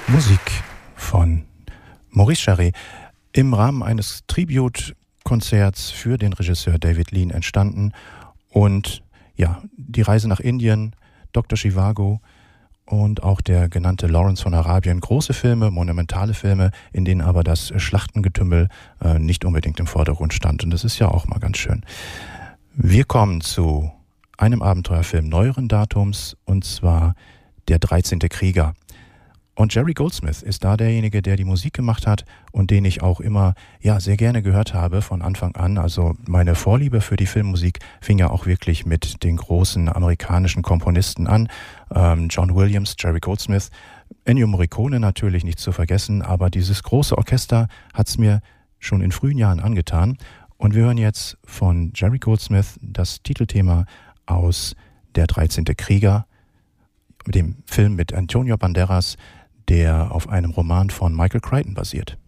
Musik von Maurice Jarret im Rahmen eines Tribute-Konzerts für den Regisseur David Lean entstanden. Und ja, die Reise nach Indien, Dr. Zhivago und auch der genannte Lawrence von Arabien. Große Filme, monumentale Filme, in denen aber das Schlachtengetümmel nicht unbedingt im Vordergrund stand. Und das ist ja auch mal ganz schön. Wir kommen zu einem Abenteuerfilm neueren Datums, und zwar Der 13. Krieger. Und Jerry Goldsmith ist da derjenige, der die Musik gemacht hat und den ich auch immer sehr gerne gehört habe von Anfang an. Also meine Vorliebe für die Filmmusik fing ja auch wirklich mit den großen amerikanischen Komponisten an. John Williams, Jerry Goldsmith, Ennio Morricone natürlich nicht zu vergessen, aber dieses große Orchester hat es mir schon in frühen Jahren angetan. Und wir hören jetzt von Jerry Goldsmith das Titelthema aus Der 13. Krieger, mit dem Film mit Antonio Banderas, der auf einem Roman von Michael Crichton basiert.